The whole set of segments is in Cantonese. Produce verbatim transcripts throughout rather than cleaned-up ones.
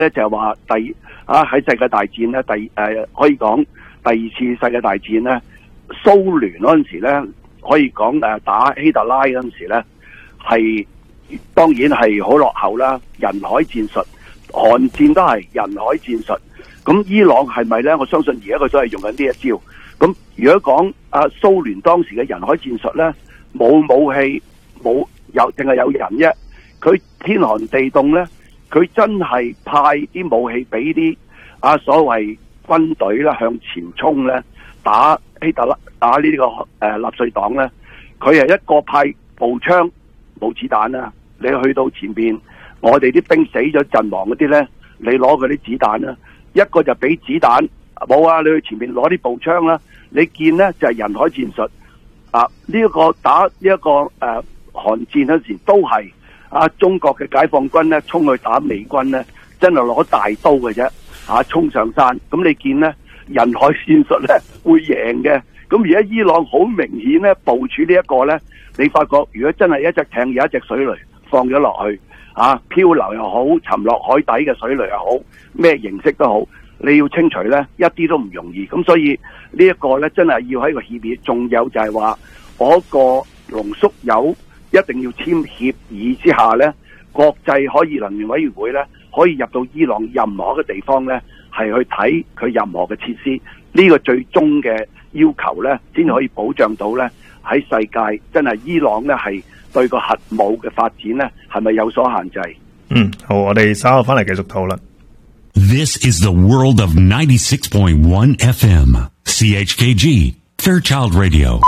咧就係話第啊喺世界大戰咧，第誒、呃、可以講第二次世界大戰咧，蘇聯嗰陣時咧可以講誒打希特拉嗰陣時咧係當然係好落後啦，人海戰術，韓戰都係人海戰術。咁伊朗係咪咧？我相信而家佢都係用緊呢一招。咁如果講啊蘇聯當時嘅人海戰術咧，冇武器，冇有淨係有人啫。佢天寒地凍咧，佢真係派啲武器俾啲啊所謂軍隊啦向前衝咧，打希特拉，打呢、這個誒納粹黨咧。佢係一個派步槍冇子彈啦，你去到前邊，我哋啲兵死咗陣亡嗰啲咧，你攞佢啲子彈啦。一個就俾子彈，冇啊！你去前面攞啲步槍啦。你見呢就係、是、人海戰術啊！呢、這、一個打呢、這、一個誒韓、呃、戰嗰時都係啊，中國嘅解放軍咧衝去打美軍咧，真係攞大刀嘅啫，啊衝上山。咁你見呢人海戰術咧會贏嘅。咁而家伊朗好明顯咧部署呢一個咧，你發覺如果真係一隻艇有一隻水雷放咗落去。啊，漂流又好，沉落海底嘅水雷又好，咩形式都好，你要清除呢，一啲都唔容易。咁所以呢一個呢，真係要喺個協議，仲有就係話嗰個濃縮鈾一定要簽協議之下呢，國際可以能源委員會呢，可以入到伊朗任何嘅地方呢，係去睇佢任何嘅設施。呢、這個最終嘅要求呢，先可以保障到呢，喺世界真係伊朗呢係。對個核武嘅發展呢，係咪有所限制？ 嗯，好，我哋稍後翻嚟繼續討論。 This is the world of ninety-six point one F M C H K G Fairchild Radio。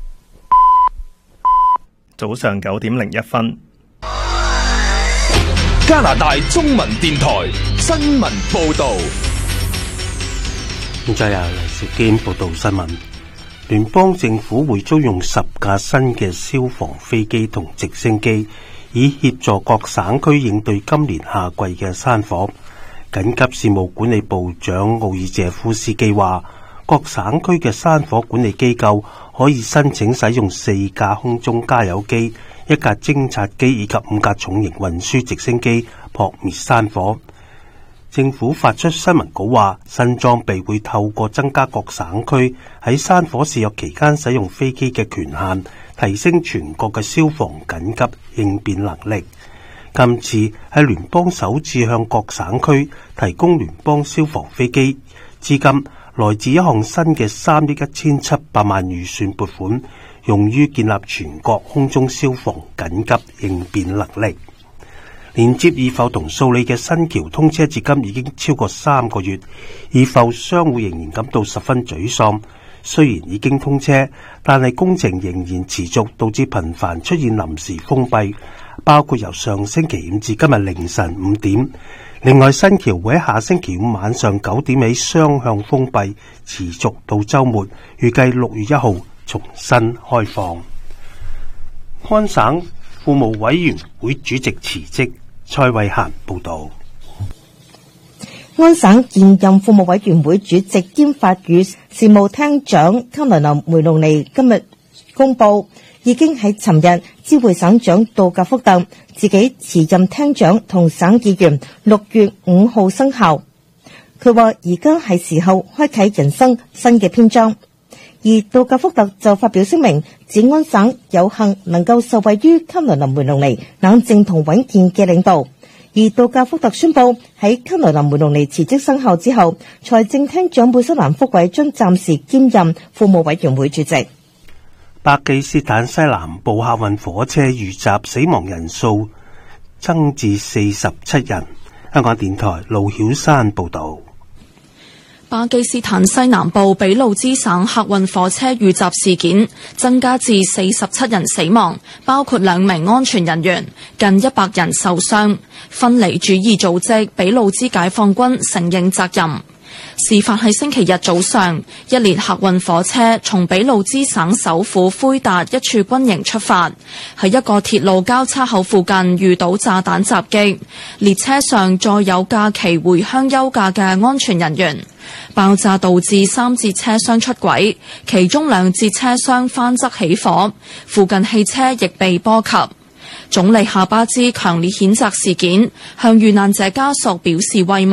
早上九點零一分， 加拿大中文電台新聞報道。 現在由黎兆堅報道新聞。聯邦政府會租用十架新嘅消防飛機同直升機，以協助各省區應對今年夏季嘅山火。緊急事務管理部長奧爾謝夫斯基話，各省區嘅山火管理機構可以申請使用四架空中加油機、一架偵察機以及五架重型運輸直升機撲滅山火。政府發出新聞稿話，新裝備會透過增加各省區喺山火肆虐期間使用飛機嘅權限，提升全國嘅消防緊急應變能力。今次係聯邦首次向各省區提供聯邦消防飛機，資金來自一項新嘅三億一千七百萬預算撥款，用於建立全國空中消防緊急應變能力。連接二埠同素里嘅新橋通車至今已經超過三個月，二埠商戶仍然感到十分沮喪。雖然已經通車，但係工程仍然持續，導致頻繁出現臨時封閉，包括由上星期五至今日凌晨五點。另外，新橋會喺下星期五晚上九點起雙向封閉，持續到週末，預計六月一號重新開放。安省庫務委員會主席辭職。蔡慧嫻報道。 安省現任庫務委員會主席兼法語事務廳長卡雷林梅隆尼今日公布，已經喺尋日知會省長杜格福特自己辭任廳長同省議員，六月五號生效。佢話而家係時候開啟人生新嘅篇章。而杜格福特就發表聲明，指安省有幸能夠受惠於卡雷林梅隆尼冷靜同穩健嘅領導。而杜格福特宣布喺卡雷林梅隆尼辭職生效之後，財政廳長貝瑟蘭福偉將暫時兼任庫務委員會主席。 巴基斯坦西南部客運火車遇襲，死亡人數增至四十七人。香港電台盧曉山報道。 巴基斯坦西南部俾路支省客運火車遇襲事件增加至四十七人死亡，包括兩名安全人員，近一百人受傷。分離主義組織俾路支解放軍承認責任。事發喺星期日早上，一列客運火車從俾路支省首府魁達一處軍營出發，喺一個鐵路交叉口附近遇到炸彈襲擊。列車上載有假期回鄉休假嘅安全人員，爆炸導致三節車廂出軌，其中兩節車廂翻側起火，附近汽車亦被波及。總理夏巴茲強烈譴責事件，向遇難者家屬表示慰問。